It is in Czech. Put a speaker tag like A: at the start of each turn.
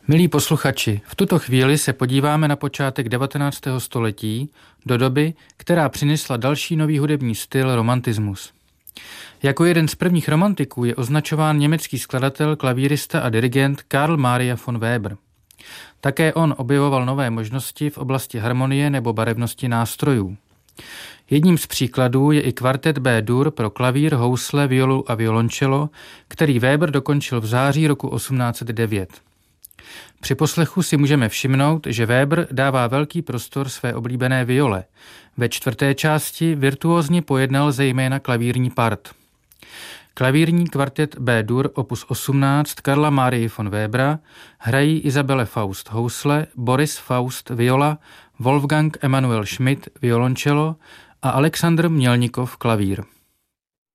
A: Milí posluchači, v tuto chvíli se podíváme na počátek 19. století, do doby, která přinesla další nový hudební styl romantismus. Jako jeden z prvních romantiků je označován německý skladatel, klavírista a dirigent Karl Maria von Weber. Také on objevoval nové možnosti v oblasti harmonie nebo barevnosti nástrojů. Jedním z příkladů je i kvartet B-dur pro klavír, housle, violu a violoncello, který Weber dokončil v září roku 1809. Při poslechu si můžeme všimnout, že Weber dává velký prostor své oblíbené viole. Ve čtvrté části virtuózně pojednal zejména klavírní part. Klavírní kvartet B-dur opus 18 Karla Marie von Webera hrají Isabelle Faust housle, Boris Faust viola, Wolfgang Emanuel Schmidt violoncello a Alexandr Mělnikov klavír.